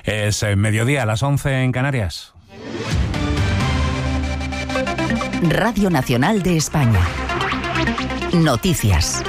Es mediodía, a las 11 en Canarias. Radio Nacional de España. Noticias.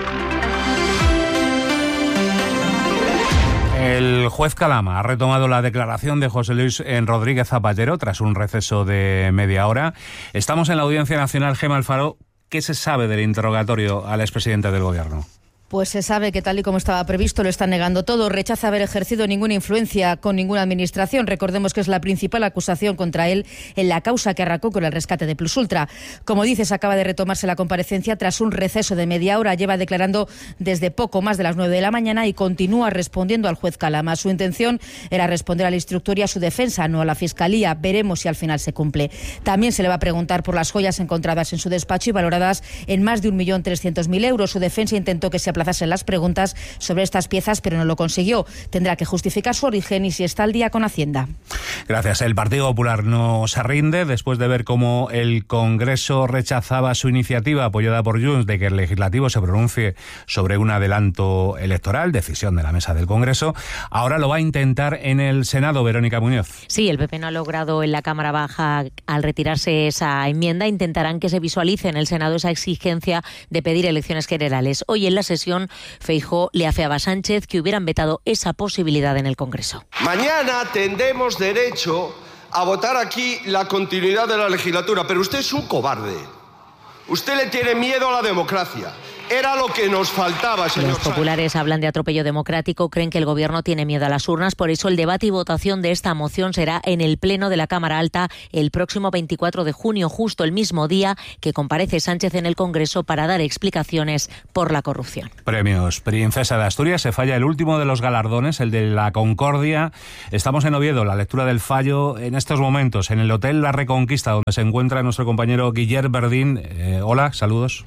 El juez Calama ha retomado la declaración de José Luis Rodríguez Zapatero tras un receso de media hora. Estamos en la Audiencia Nacional. Gemma Alfaro, ¿qué se sabe del interrogatorio al expresidente del Gobierno? Pues se sabe que tal y como estaba previsto lo está negando todo. Rechaza haber ejercido ninguna influencia con ninguna administración. Recordemos que es la principal acusación contra él en la causa que arrancó con el rescate de Plus Ultra. Como dices, acaba de retomarse la comparecencia tras un receso de media hora. Lleva declarando desde poco más de las 9 de la mañana y continúa respondiendo al juez Calama. Su intención era responder al instructor y a su defensa, no a la Fiscalía. Veremos si al final se cumple. También se le va a preguntar por las joyas encontradas en su despacho y valoradas en más de 1.300.000 euros. Su defensa intentó que se aplazase las preguntas sobre estas piezas, pero no lo consiguió. Tendrá que justificar su origen y si está al día con Hacienda. Gracias. El Partido Popular no se rinde después de ver cómo el Congreso rechazaba su iniciativa apoyada por Junts de que el Legislativo se pronuncie sobre un adelanto electoral, decisión de la mesa del Congreso. Ahora lo va a intentar en el Senado, Verónica Muñoz. Sí, el PP no ha logrado en la Cámara Baja, al retirarse esa enmienda, intentarán que se visualice en el Senado esa exigencia de pedir elecciones generales. Hoy en la sesión Feijóo le afeaba a Sánchez que hubieran vetado esa posibilidad en el Congreso. Mañana tendremos derecho a votar aquí la continuidad de la legislatura, pero usted es un cobarde. Usted le tiene miedo a la democracia. Era lo que nos faltaba, señor Los populares hablan de atropello democrático, creen que el Gobierno tiene miedo a las urnas, por eso el debate y votación de esta moción será en el Pleno de la Cámara Alta el próximo 24 de junio, justo el mismo día que comparece Sánchez en el Congreso para dar explicaciones por la corrupción. Premios Princesa de Asturias. Se falla el último de los galardones, el de la Concordia. Estamos en Oviedo, la lectura del fallo en estos momentos, en el Hotel La Reconquista, donde se encuentra nuestro compañero Guillermo Verdín. Hola, saludos.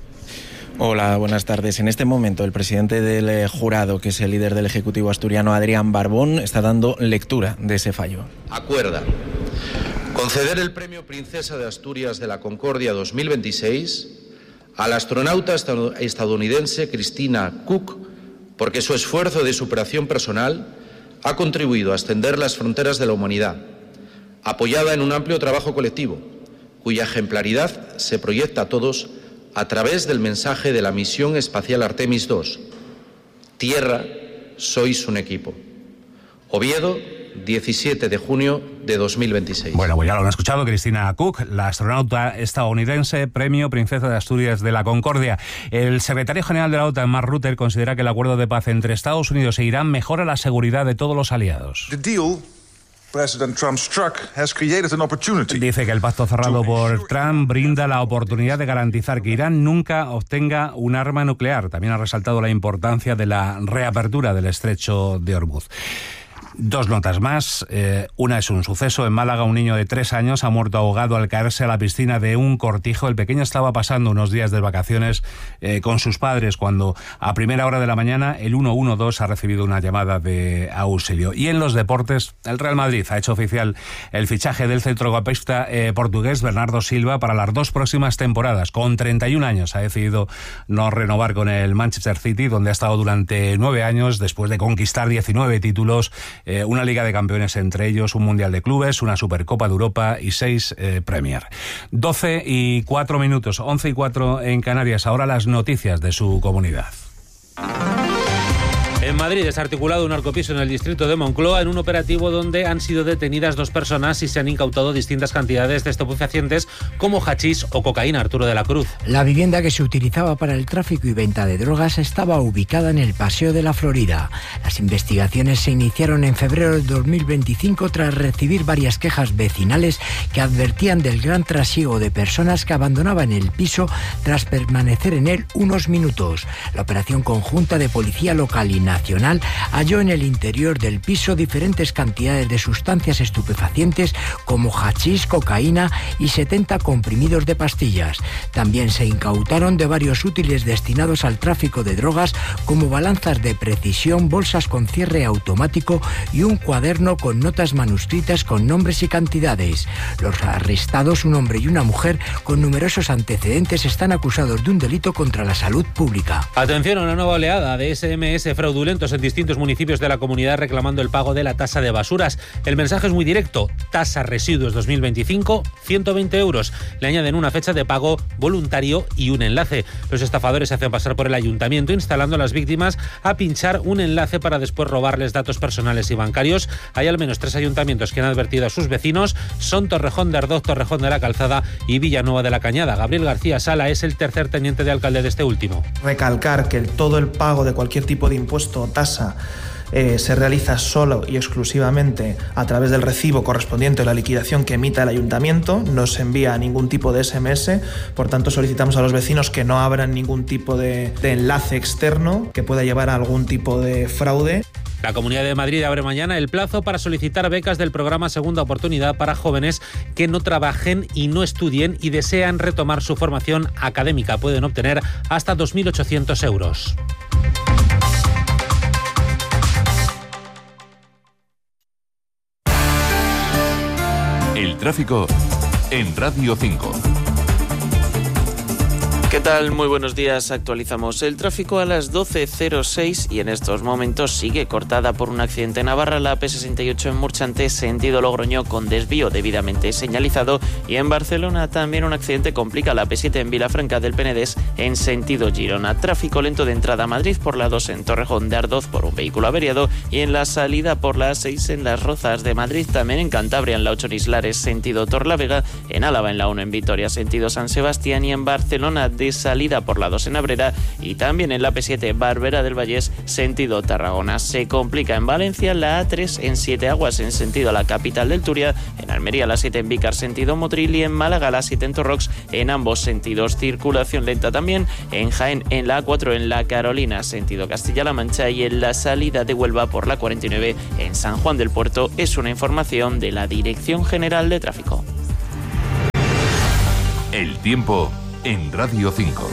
Hola, buenas tardes. En este momento el presidente del jurado, que es el líder del Ejecutivo asturiano, Adrián Barbón, está dando lectura de ese fallo. Acuerda conceder el Premio Princesa de Asturias de la Concordia 2026 al astronauta estadounidense Christina Cook, porque su esfuerzo de superación personal ha contribuido a extender las fronteras de la humanidad, apoyada en un amplio trabajo colectivo, cuya ejemplaridad se proyecta a todos a través del mensaje de la misión espacial Artemis II. Tierra, sois un equipo. Oviedo, 17 de junio de 2026. Bueno, pues ya lo han escuchado, Christina Cook, la astronauta estadounidense, Premio Princesa de Asturias de la Concordia. El secretario general de la OTAN, Mark Rutte, considera que el acuerdo de paz entre Estados Unidos e Irán mejora la seguridad de todos los aliados. Dice que el pacto cerrado por Trump brinda la oportunidad de garantizar que Irán nunca obtenga un arma nuclear. También ha resaltado la importancia de la reapertura del estrecho de Hormuz. Dos notas más. Una es un suceso. En Málaga, un niño de 3 años ha muerto ahogado al caerse a la piscina de un cortijo. El pequeño estaba pasando unos días de vacaciones con sus padres cuando a primera hora de la mañana el 112 ha recibido una llamada de auxilio. Y en los deportes, el Real Madrid ha hecho oficial el fichaje del centrocampista portugués Bernardo Silva para las 2 próximas temporadas. Con 31 años ha decidido no renovar con el Manchester City, donde ha estado durante 9 años después de conquistar 19 títulos, una Liga de Campeones entre ellos, un Mundial de Clubes, una Supercopa de Europa y 6 Premier. 12:04, 11:04 en Canarias. Ahora las noticias de su comunidad. En Madrid, desarticulado un narcopiso en el distrito de Moncloa en un operativo donde han sido detenidas 2 personas y se han incautado distintas cantidades de estupefacientes como hachís o cocaína. Arturo de la Cruz. La vivienda que se utilizaba para el tráfico y venta de drogas estaba ubicada en el Paseo de la Florida. Las investigaciones se iniciaron en febrero de 2025 tras recibir varias quejas vecinales que advertían del gran trasiego de personas que abandonaban el piso tras permanecer en él unos minutos. La operación conjunta de Policía Local y Nacional halló en el interior del piso diferentes cantidades de sustancias estupefacientes como hachís, cocaína y 70 comprimidos de pastillas. También se incautaron de varios útiles destinados al tráfico de drogas como balanzas de precisión, bolsas con cierre automático y un cuaderno con notas manuscritas con nombres y cantidades. Los arrestados, un hombre y una mujer con numerosos antecedentes, están acusados de un delito contra la salud pública. Atención a una nueva oleada de SMS fraudulentos violentos en distintos municipios de la comunidad reclamando el pago de la tasa de basuras. El mensaje es muy directo: tasa residuos 2025, 120 euros. Le añaden una fecha de pago voluntario y un enlace. Los estafadores se hacen pasar por el ayuntamiento, instalando a las víctimas a pinchar un enlace para después robarles datos personales y bancarios. Hay al menos 3 ayuntamientos que han advertido a sus vecinos: son Torrejón de Ardoz, Torrejón de la Calzada y Villanueva de la Cañada. Gabriel García Sala es el tercer teniente de alcalde de este último. Recalcar que todo el pago de cualquier tipo de impuesto o tasa se realiza solo y exclusivamente a través del recibo correspondiente a la liquidación que emita el ayuntamiento. No se envía ningún tipo de SMS, por tanto solicitamos a los vecinos que no abran ningún tipo de enlace externo que pueda llevar a algún tipo de fraude. La Comunidad de Madrid abre mañana el plazo para solicitar becas del programa Segunda Oportunidad para jóvenes que no trabajen y no estudien y desean retomar su formación académica. Pueden obtener hasta 2.800 euros. El tráfico en Radio 5. ¿Qué tal? Muy buenos días. Actualizamos el tráfico a las 12:06 y en estos momentos sigue cortada por un accidente en Navarra la AP68 en Murchante, sentido Logroño, con desvío debidamente señalizado, y en Barcelona también un accidente complica la AP7 en Vilafranca del Penedès en sentido Girona. Tráfico lento de entrada a Madrid por la 2 en Torrejón de Ardoz por un vehículo averiado y en la salida por la 6 en Las Rozas de Madrid, también en Cantabria en la 8 en Islares sentido Torlavega, en Álava en la 1 en Vitoria sentido San Sebastián y en Barcelona de salida por la 2 en Abrera y también en la P7 Barbera del Vallés sentido Tarragona. Se complica en Valencia la A3 en Siete Aguas en sentido a la capital del Turia, en Almería la 7 en Vícar sentido Motril y en Málaga la 7 en Torrox en ambos sentidos. Circulación lenta también en Jaén en la A4 en la Carolina sentido Castilla-La Mancha y en la salida de Huelva por la 49 en San Juan del Puerto. Es una información de la Dirección General de Tráfico. El tiempo en Radio 5.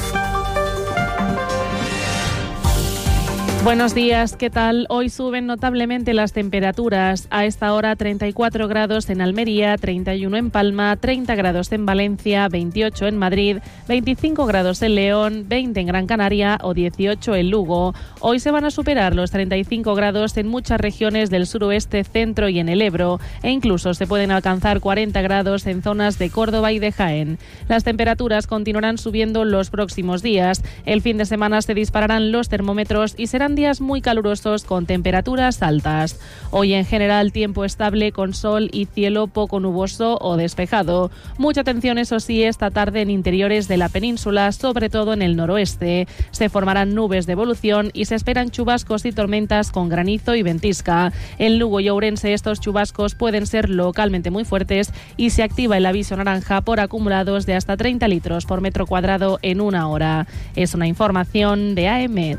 Buenos días, ¿qué tal? Hoy suben notablemente las temperaturas. A esta hora 34 grados en Almería, 31 en Palma, 30 grados en Valencia, 28 en Madrid, 25 grados en León, 20 en Gran Canaria o 18 en Lugo. Hoy se van a superar los 35 grados en muchas regiones del suroeste, centro y en el Ebro, e incluso se pueden alcanzar 40 grados en zonas de Córdoba y de Jaén. Las temperaturas continuarán subiendo los próximos días. El fin de semana se dispararán los termómetros y serán días muy calurosos con temperaturas altas. Hoy en general tiempo estable con sol y cielo poco nuboso o despejado. Mucha atención, eso sí, esta tarde en interiores de la península, sobre todo en el noroeste. Se formarán nubes de evolución y se esperan chubascos y tormentas con granizo y ventisca. En Lugo y Ourense estos chubascos pueden ser localmente muy fuertes y se activa el aviso naranja por acumulados de hasta 30 litros por metro cuadrado en una hora. Es una información de AEMET.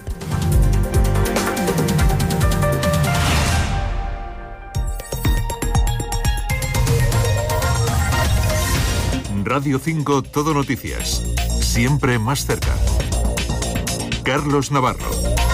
Radio 5 Todo Noticias. Siempre más cerca. Carlos Navarro.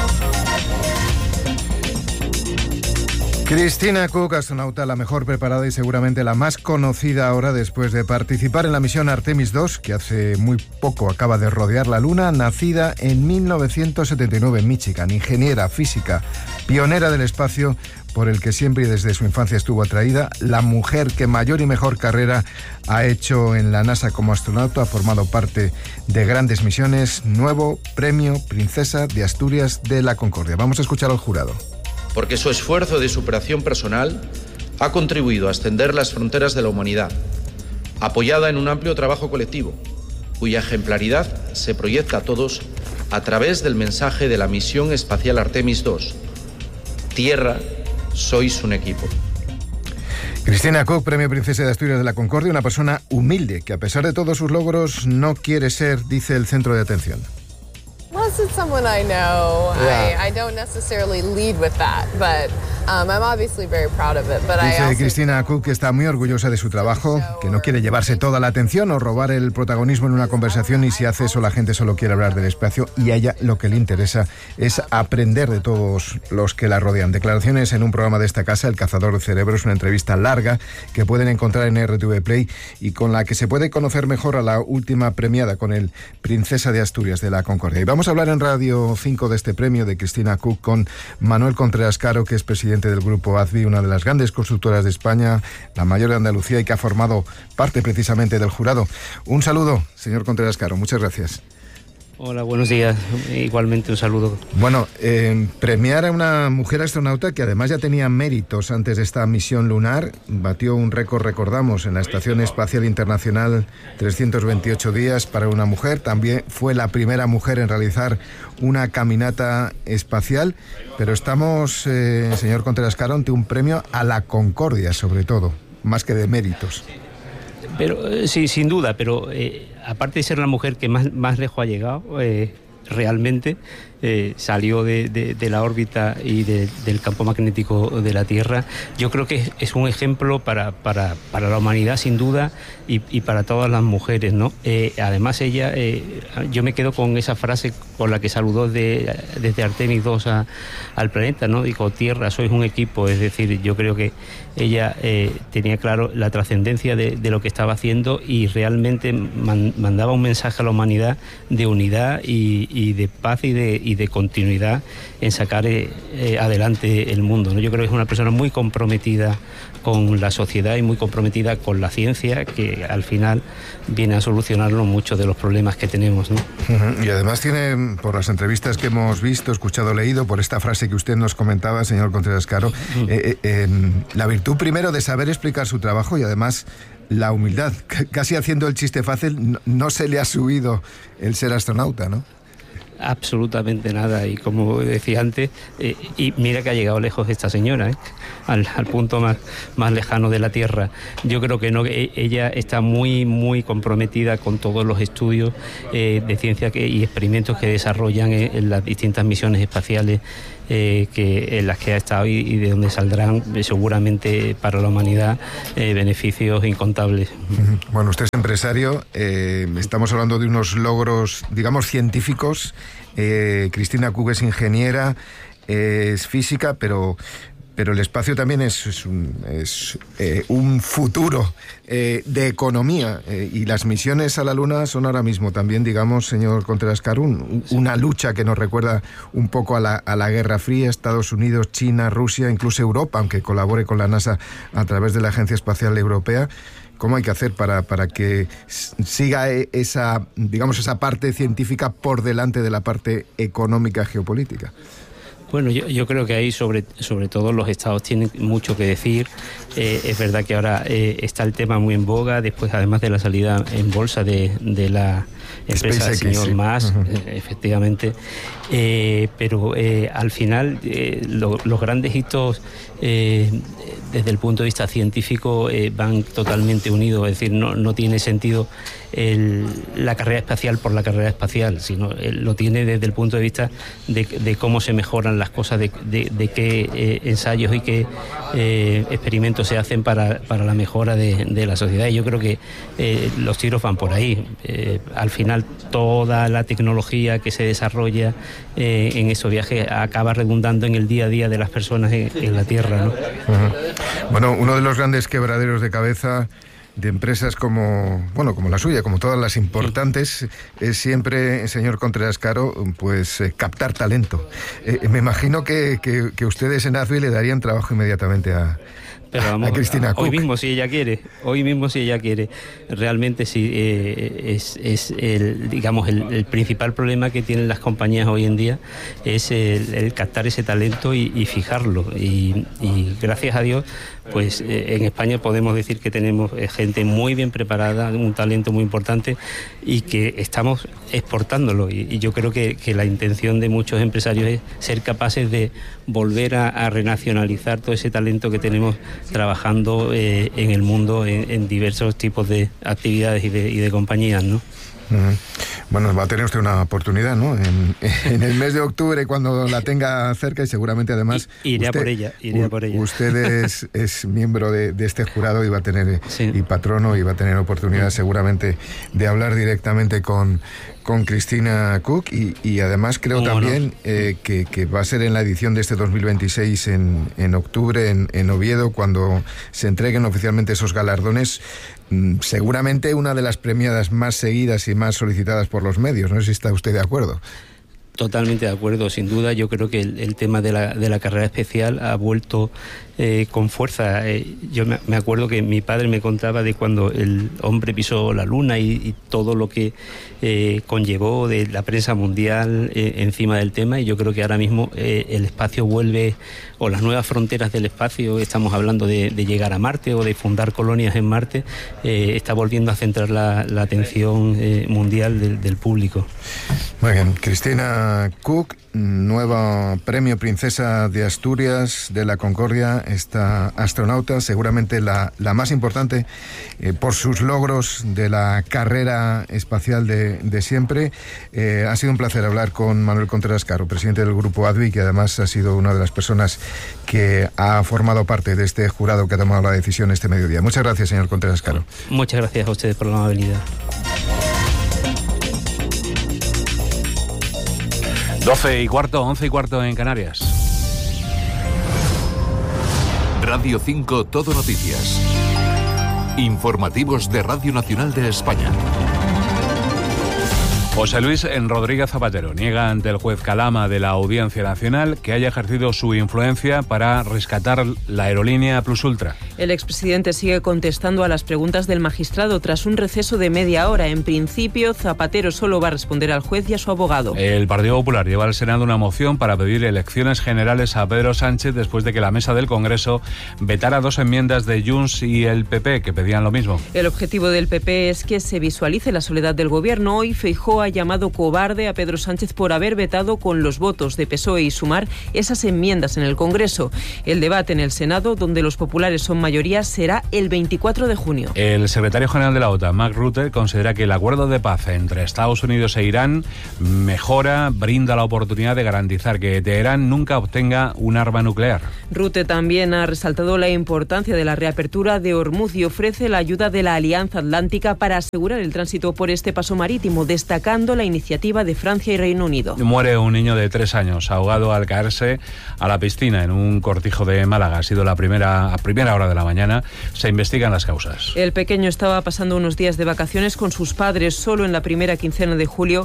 Cristina Cook, astronauta la mejor preparada y seguramente la más conocida ahora después de participar en la misión Artemis II, que hace muy poco acaba de rodear la Luna, nacida en 1979 en Michigan, ingeniera física, pionera del espacio, por el que siempre y desde su infancia estuvo atraída, la mujer que mayor y mejor carrera ha hecho en la NASA como astronauta, ha formado parte de grandes misiones. Nuevo premio Princesa de Asturias de la Concordia. Vamos a escuchar al jurado. Porque su esfuerzo de superación personal ha contribuido a extender las fronteras de la humanidad, apoyada en un amplio trabajo colectivo, cuya ejemplaridad se proyecta a todos a través del mensaje de la misión espacial Artemis II. Tierra, sois un equipo. Cristina Cook, premio Princesa de Asturias de la Concordia, una persona humilde que a pesar de todos sus logros no quiere ser, dice, el centro de atención. Well, this is someone I know. Yeah. I don't necessarily lead with that, but Dice Christina Cook que está muy orgullosa de su trabajo, que no quiere llevarse toda la atención o robar el protagonismo en una conversación, y si hace eso la gente solo quiere hablar del espacio, y a ella lo que le interesa es aprender de todos los que la rodean. Declaraciones en un programa de esta casa, El Cazador de Cerebros, una entrevista larga que pueden encontrar en RTV Play y con la que se puede conocer mejor a la última premiada con el Princesa de Asturias de la Concordia. Y vamos a hablar en Radio 5 de este premio de Christina Cook con Manuel Contreras Caro, que es presidente del Grupo ADVI, una de las grandes constructoras de España, la mayor de Andalucía, y que ha formado parte precisamente del jurado. Un saludo, señor Contreras Caro, muchas gracias. Hola, buenos días. Igualmente un saludo. Bueno, premiar a una mujer astronauta que además ya tenía méritos antes de esta misión lunar, batió un récord, recordamos, en la Estación Espacial Internacional, 328 días para una mujer. También fue la primera mujer en realizar una caminata espacial, pero estamos, señor Contreras Caro, ante un premio a la concordia, sobre todo, más que de méritos. Pero sí, sin duda, pero aparte de ser la mujer que más lejos ha llegado, realmente salió de la órbita y del campo magnético de la Tierra. Yo creo que es un ejemplo para la humanidad, sin duda, y para todas las mujeres, ¿no? Además, ella, yo me quedo con esa frase con la que saludó desde Artemis 2 al planeta, ¿no? Dijo: Tierra, sois un equipo. Es decir, yo creo que ella tenía claro la trascendencia de lo que estaba haciendo, y realmente mandaba un mensaje a la humanidad de unidad y de paz y de continuidad en sacar adelante el mundo, ¿no? Yo creo que es una persona muy comprometida con la sociedad y muy comprometida con la ciencia, que al final viene a solucionarnos muchos de los problemas que tenemos, ¿no? Y además tiene, por las entrevistas que hemos visto, escuchado, leído, por esta frase que usted nos comentaba, señor Contreras Caro, la virtud primero de saber explicar su trabajo, y además la humildad. Casi haciendo el chiste fácil, no se le ha subido el ser astronauta, ¿no? Absolutamente nada, y como decía antes, y mira que ha llegado lejos esta señora, al punto más lejano de la Tierra. Yo creo que no, ella está muy comprometida con todos los estudios de ciencia y experimentos que desarrollan en las distintas misiones espaciales en las que ha estado, y de donde saldrán seguramente para la humanidad beneficios incontables. Bueno, usted es empresario, estamos hablando de unos logros, digamos, científicos. Christina Cook es ingeniera, es física, pero el espacio también es un futuro de economía, y las misiones a la Luna son ahora mismo también, digamos, señor Contreras Caro, una lucha que nos recuerda un poco a la Guerra Fría. Estados Unidos, China, Rusia, incluso Europa, aunque colabore con la NASA a través de la Agencia Espacial Europea. ¿Cómo hay que hacer para que siga esa parte científica por delante de la parte económica geopolítica? Bueno, yo creo que ahí sobre todo los estados tienen mucho que decir. Es verdad que ahora está el tema muy en boga, después además de la salida en bolsa de la empresa del señor Musk, efectivamente. Pero al final los grandes hitos desde el punto de vista científico van totalmente unidos. Es decir, no tiene sentido la carrera espacial por la carrera espacial, sino lo tiene desde el punto de vista de cómo se mejoran las cosas, de qué ensayos y qué experimentos se hacen para la mejora de la sociedad. Y yo creo que los tiros van por ahí. Al final, toda la tecnología que se desarrolla en esos viajes acaba redundando en el día a día de las personas en la Tierra, ¿no? Bueno, uno de los grandes quebraderos de cabeza de empresas como la suya, como todas las importantes, es siempre, señor Contreras Caro, pues captar talento. Me imagino que ustedes en ADVI le darían trabajo inmediatamente a Christina Cook. Hoy mismo si ella quiere. Realmente sí, es el principal problema que tienen las compañías hoy en día, es el captar ese talento y fijarlo. Y gracias a Dios, pues en España podemos decir que tenemos gente muy bien preparada, un talento muy importante, y que estamos exportándolo. Y yo creo que la intención de muchos empresarios es ser capaces de volver a renacionalizar todo ese talento que tenemos trabajando en el mundo en diversos tipos de actividades y de compañías, ¿no? Bueno, va a tener usted una oportunidad, ¿no? En el mes de octubre, cuando la tenga cerca, y seguramente además... Iré por ella. Usted es miembro de este jurado y va a tener, y patrono, y va a tener oportunidad seguramente de hablar directamente con Christina Cook, y además creo también que va a ser en la edición de este 2026 en octubre en Oviedo, cuando se entreguen oficialmente esos galardones, seguramente una de las premiadas más seguidas y más solicitadas por los medios. No sé si está usted de acuerdo. Totalmente de acuerdo, sin duda. Yo creo que el tema de la carrera especial ha vuelto con fuerza. Yo me acuerdo que mi padre me contaba de cuando el hombre pisó la luna y todo lo que conllevó de la prensa mundial encima del tema, y yo creo que ahora mismo el espacio vuelve, o las nuevas fronteras del espacio, estamos hablando de llegar a Marte o de fundar colonias en Marte, está volviendo a centrar la atención mundial del público. Muy bien, Christina Cook, nuevo premio Princesa de Asturias de la Concordia, esta astronauta, seguramente la más importante por sus logros de la carrera espacial de siempre. Ha sido un placer hablar con Manuel Contreras Caro, presidente del Grupo ADVI, que además ha sido una de las personas que ha formado parte de este jurado que ha tomado la decisión este mediodía. Muchas gracias, señor Contreras Caro. Muchas gracias a ustedes por la amabilidad. 12:15, 11:15 en Canarias. Radio 5 Todo Noticias. Informativos de Radio Nacional de España. José Luis Rodríguez Zapatero niega ante el juez Calama de la Audiencia Nacional que haya ejercido su influencia para rescatar la aerolínea Plus Ultra. El expresidente sigue contestando a las preguntas del magistrado tras un receso de media hora. En principio, Zapatero solo va a responder al juez y a su abogado. El Partido Popular lleva al Senado una moción para pedir elecciones generales a Pedro Sánchez después de que la mesa del Congreso vetara 2 enmiendas de Junts y el PP que pedían lo mismo. El objetivo del PP es que se visualice la soledad del gobierno. Hoy Feijóo ha llamado cobarde a Pedro Sánchez por haber vetado con los votos de PSOE y Sumar esas enmiendas en el Congreso. El debate en el Senado, donde los populares son mayoría, será el 24 de junio. El secretario general de la OTAN, Mark Rutte, considera que el acuerdo de paz entre Estados Unidos e Irán brinda la oportunidad de garantizar que Teherán nunca obtenga un arma nuclear. Rutte también ha resaltado la importancia de la reapertura de Hormuz y ofrece la ayuda de la Alianza Atlántica para asegurar el tránsito por este paso marítimo, destacando la iniciativa de Francia y Reino Unido. Muere un niño de 3 años ahogado al caerse a la piscina en un cortijo de Málaga. Ha sido a primera hora de la mañana. Se investigan las causas. El pequeño estaba pasando unos días de vacaciones con sus padres. Solo en la primera quincena de junio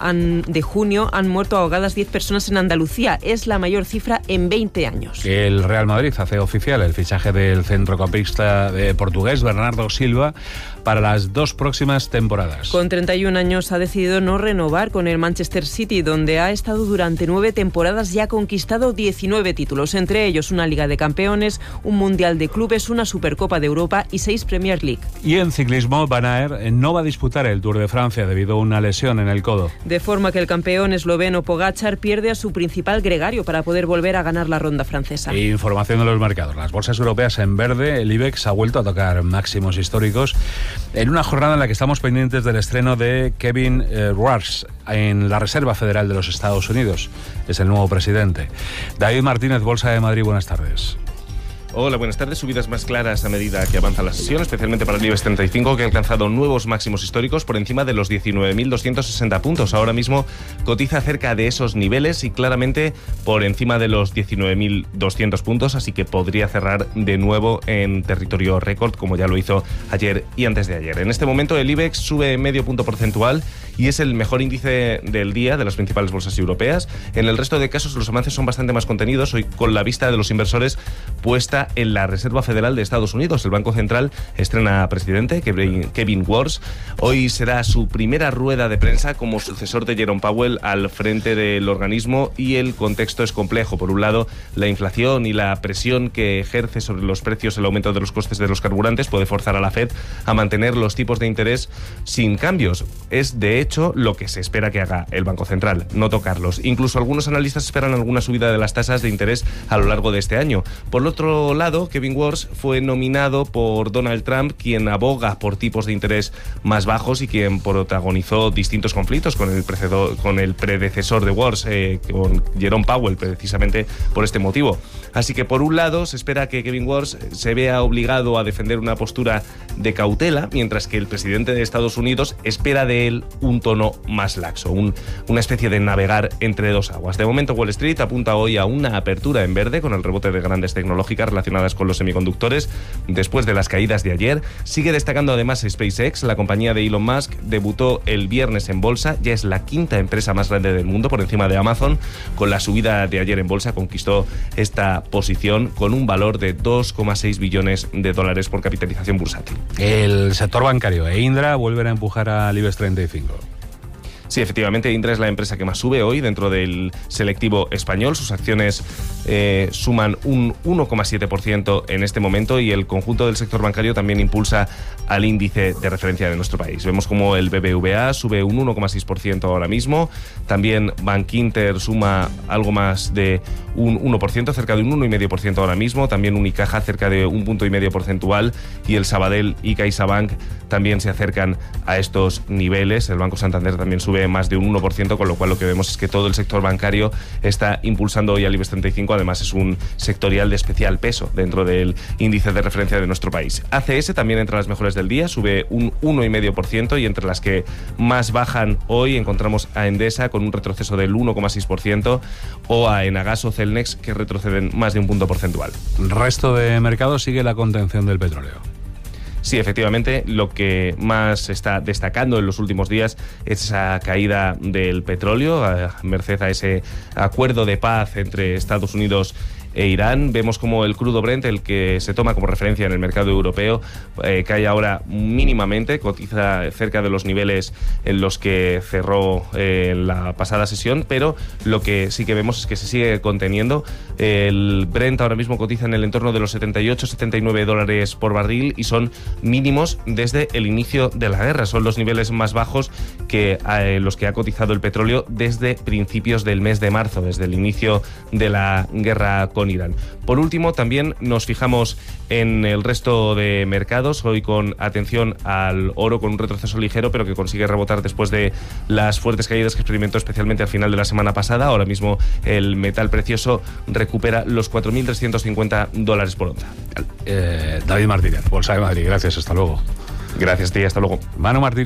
han muerto ahogadas 10 personas en Andalucía. Es la mayor cifra en 20 años. El Real Madrid hace oficial el fichaje del centrocampista portugués Bernardo Silva para las 2 próximas temporadas. Con 31 años ha decidido no renovar con el Manchester City, donde ha estado durante 9 temporadas y ha conquistado 19 títulos, entre ellos una Liga de Campeones, un Mundial de Clubes, una Supercopa de Europa y 6 Premier League. Y en ciclismo, Van Aert no va a disputar el Tour de Francia debido a una lesión en el codo. De forma que el campeón esloveno Pogačar pierde a su principal gregario para poder volver a ganar la ronda francesa. Información de los mercados. Las bolsas europeas en verde, el IBEX ha vuelto a tocar máximos históricos en una jornada en la que estamos pendientes del estreno de Kevin Rudd en la Reserva Federal de los Estados Unidos. Es el nuevo presidente. David Martínez, Bolsa de Madrid, buenas tardes. Hola, buenas tardes. Subidas más claras a medida que avanza la sesión, especialmente para el IBEX 35, que ha alcanzado nuevos máximos históricos por encima de los 19.260 puntos. Ahora mismo cotiza cerca de esos niveles y claramente por encima de los 19.200 puntos, así que podría cerrar de nuevo en territorio récord, como ya lo hizo ayer y antes de ayer. En este momento el IBEX sube medio punto porcentual y es el mejor índice del día de las principales bolsas europeas. En el resto de casos los avances son bastante más contenidos, hoy con la vista de los inversores puesta en la Reserva Federal de Estados Unidos. El Banco Central estrena presidente, Kevin Warsh. Hoy será su primera rueda de prensa como sucesor de Jerome Powell al frente del organismo, y el contexto es complejo. Por un lado, la inflación y la presión que ejerce sobre los precios el aumento de los costes de los carburantes puede forzar a la Fed a mantener los tipos de interés sin cambios. Es, de hecho, lo que se espera que haga el Banco Central, no tocarlos. Incluso algunos analistas esperan alguna subida de las tasas de interés a lo largo de este año. Por el otro lado, Kevin Warsh fue nominado por Donald Trump, quien aboga por tipos de interés más bajos y quien protagonizó distintos conflictos con el predecesor de Warsh, con Jerome Powell, precisamente por este motivo. Así que por un lado se espera que Kevin Warsh se vea obligado a defender una postura de cautela, mientras que el presidente de Estados Unidos espera de él un tono más laxo, una especie de navegar entre dos aguas. De momento Wall Street apunta hoy a una apertura en verde con el rebote de grandes tecnológicas relacionadas con los semiconductores después de las caídas de ayer. Sigue destacando además SpaceX, la compañía de Elon Musk, debutó el viernes en bolsa, ya es la quinta empresa más grande del mundo por encima de Amazon. Con la subida de ayer en bolsa conquistó esta posición con un valor de 2,6 billones de dólares por capitalización bursátil. El sector bancario e Indra vuelven a empujar al IBEX 35. Sí, efectivamente, Indra es la empresa que más sube hoy dentro del selectivo español. Sus acciones suman un 1,7% en este momento y el conjunto del sector bancario también impulsa al índice de referencia de nuestro país. Vemos como el BBVA sube un 1,6% ahora mismo. También Bankinter suma algo más de un 1%, cerca de un 1,5% ahora mismo. También Unicaja cerca de un 1,5 porcentual y el Sabadell y CaixaBank también se acercan a estos niveles. El Banco Santander también sube más de un 1%, con lo cual lo que vemos es que todo el sector bancario está impulsando hoy al IBEX 35. Además es un sectorial de especial peso dentro del índice de referencia de nuestro país. ACS también entre las mejores del día, sube un 1,5% y entre las que más bajan hoy encontramos a Endesa con un retroceso del 1,6% o a Enagas o Celnex que retroceden más de un punto porcentual. El resto de mercados sigue la contención del petróleo. Sí, efectivamente, lo que más está destacando en los últimos días es esa caída del petróleo, merced a ese acuerdo de paz entre Estados Unidos e Irán. Vemos como el crudo Brent, el que se toma como referencia en el mercado europeo, cae ahora mínimamente, cotiza cerca de los niveles en los que cerró la pasada sesión, pero lo que sí que vemos es que se sigue conteniendo. El Brent ahora mismo cotiza en el entorno de los $78-79 por barril y son mínimos desde el inicio de la guerra. Son los niveles más bajos que los que ha cotizado el petróleo desde principios del mes de marzo, desde el inicio de la guerra con Irán. Por último, también nos fijamos en el resto de mercados, hoy con atención al oro con un retroceso ligero, pero que consigue rebotar después de las fuertes caídas que experimentó especialmente al final de la semana pasada. Ahora mismo el metal precioso recupera los $4.350 por onza. David Martínez, Bolsa de Madrid, gracias, hasta luego. Gracias a ti, hasta luego. Manu Martínez.